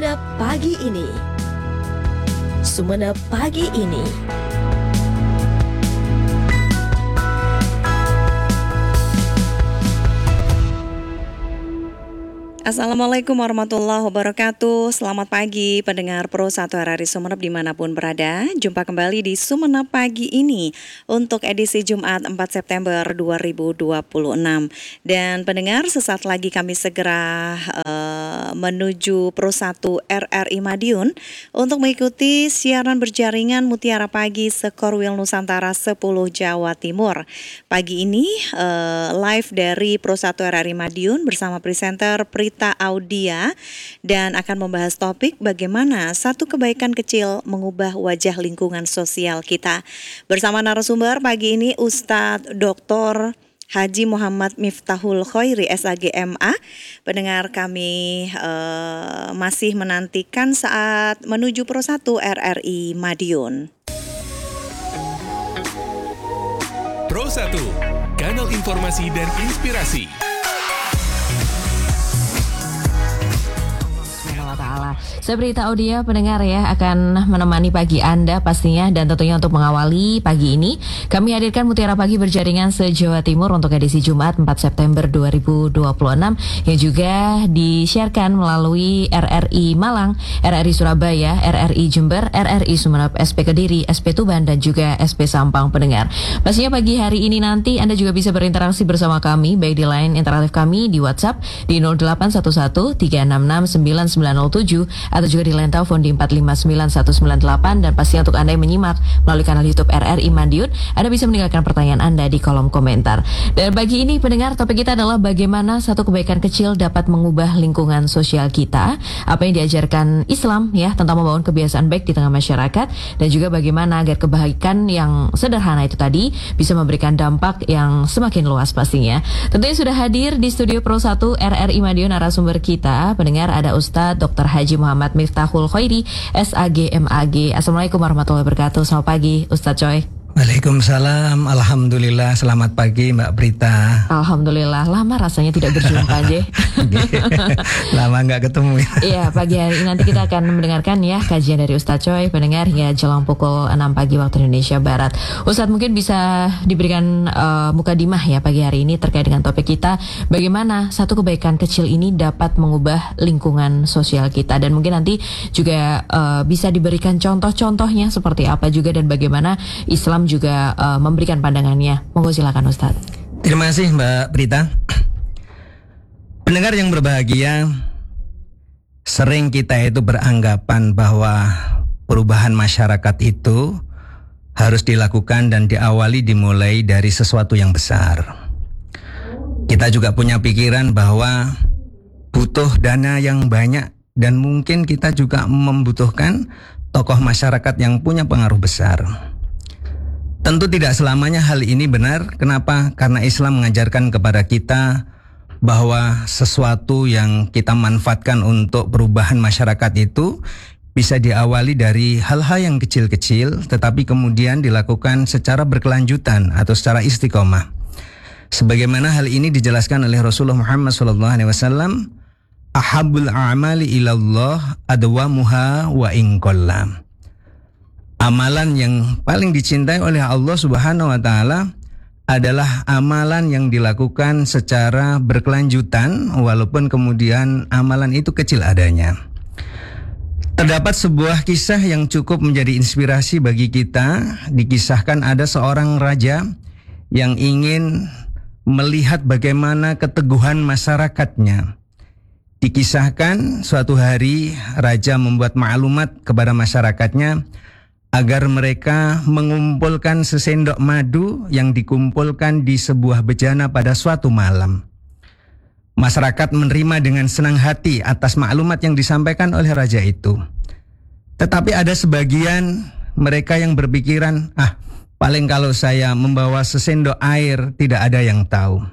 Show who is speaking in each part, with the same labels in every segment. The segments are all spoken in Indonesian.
Speaker 1: Sumenep Pagi Ini. Sumenep Pagi Ini.
Speaker 2: Assalamualaikum warahmatullahi wabarakatuh. Selamat pagi pendengar Pro 1 RRI Sumenep dimanapun berada. Jumpa kembali di Sumenep Pagi Ini untuk edisi Jumat 4 September 2026. Dan pendengar, sesaat lagi kami segera menuju Pro 1 RRI Madiun untuk mengikuti siaran berjaringan Mutiara Pagi Sekorwil Nusantara 10 Jawa Timur. Pagi ini live dari Pro 1 RRI Madiun bersama presenter Prita Audia dan akan membahas topik bagaimana satu kebaikan kecil mengubah wajah lingkungan sosial kita. Bersama narasumber pagi ini Ustadz Dr. Haji Muhammad Miftahul Khoiri SAG MA. Pendengar kami masih menantikan saat menuju Pro 1 RRI Madiun.
Speaker 3: Pro 1, kanal informasi dan inspirasi.
Speaker 4: Saya Prita Audia, pendengar ya, akan menemani pagi Anda pastinya, dan tentunya untuk mengawali pagi ini kami hadirkan Mutiara Pagi berjaringan se-Jawa Timur untuk edisi Jumat 4 September 2026 yang juga disiarkan melalui RRI Malang, RRI Surabaya, RRI Jember, RRI Sumenep, SP Kediri, SP Tuban, dan juga SP Sampang. Pendengar, pastinya pagi hari ini nanti Anda juga bisa berinteraksi bersama kami baik di line interaktif kami di WhatsApp di 0811 366 9907 atau juga di line telepon di 459198, dan pastinya untuk Anda yang menyimak melalui kanal YouTube RRI Madiun, Anda bisa meninggalkan pertanyaan Anda di kolom komentar. Dan pagi ini pendengar, topik kita adalah bagaimana satu kebaikan kecil dapat mengubah lingkungan sosial kita. Apa yang diajarkan Islam ya tentang membangun kebiasaan baik di tengah masyarakat, dan juga bagaimana agar kebaikan yang sederhana itu tadi bisa memberikan dampak yang semakin luas pastinya. Tentunya sudah hadir di studio Pro 1 RRI Madiun narasumber kita. Pendengar, ada Ustadz Dr. Haji Muhammad Miftahul Khoiri SAG MAG. Assalamualaikum warahmatullahi wabarakatuh. Selamat pagi Ustadz Coy.
Speaker 5: Waalaikumsalam, alhamdulillah, selamat pagi Mbak Prita.
Speaker 4: Alhamdulillah, lama rasanya tidak berjumpa aja.
Speaker 5: Lama nggak ketemu ya.
Speaker 4: Iya, pagi hari ini nanti kita akan mendengarkan ya kajian dari Ustadz Coy, pendengar, hingga jelang pukul 6 pagi waktu Indonesia Barat. Ustadz, mungkin bisa diberikan mukadimah ya pagi hari ini terkait dengan topik kita, bagaimana satu kebaikan kecil ini dapat mengubah lingkungan sosial kita, dan mungkin nanti juga bisa diberikan contoh-contohnya seperti apa juga, dan bagaimana Islam juga memberikan pandangannya. Monggo silakan Ustadz.
Speaker 5: Terima kasih Mbak Prita. Pendengar yang berbahagia, sering kita itu beranggapan bahwa perubahan masyarakat itu harus dilakukan dan dimulai dari sesuatu yang besar. Kita juga punya pikiran bahwa butuh dana yang banyak, dan mungkin kita juga membutuhkan tokoh masyarakat yang punya pengaruh besar. Tentu tidak selamanya hal ini benar. Kenapa? Karena Islam mengajarkan kepada kita bahwa sesuatu yang kita manfaatkan untuk perubahan masyarakat itu bisa diawali dari hal-hal yang kecil-kecil, tetapi kemudian dilakukan secara berkelanjutan atau secara istiqomah. Sebagaimana hal ini dijelaskan oleh Rasulullah Muhammad SAW, ahabul a'mali ilallah adwamuha wa inqallam. Amalan yang paling dicintai oleh Allah Subhanahu wa Ta'ala adalah amalan yang dilakukan secara berkelanjutan, walaupun kemudian amalan itu kecil adanya. Terdapat sebuah kisah yang cukup menjadi inspirasi bagi kita. Dikisahkan ada seorang raja yang ingin melihat bagaimana keteguhan masyarakatnya. Dikisahkan suatu hari raja membuat maklumat kepada masyarakatnya agar mereka mengumpulkan sesendok madu yang dikumpulkan di sebuah bejana pada suatu malam. Masyarakat menerima dengan senang hati atas maklumat yang disampaikan oleh raja itu. Tetapi ada sebagian mereka yang berpikiran, paling kalau saya membawa sesendok air tidak ada yang tahu.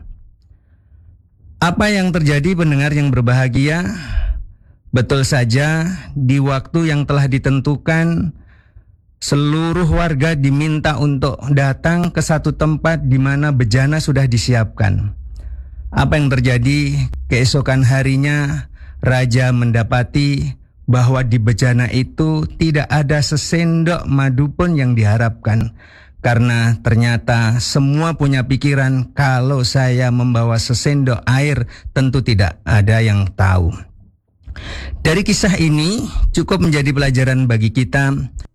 Speaker 5: Apa yang terjadi pendengar yang berbahagia? Betul saja, di waktu yang telah ditentukan, seluruh warga diminta untuk datang ke satu tempat di mana bejana sudah disiapkan. Apa yang terjadi? Keesokan harinya, raja mendapati bahwa di bejana itu tidak ada sesendok madu pun yang diharapkan. Karena ternyata semua punya pikiran kalau saya membawa sesendok air tentu tidak ada yang tahu. Dari kisah ini cukup menjadi pelajaran bagi kita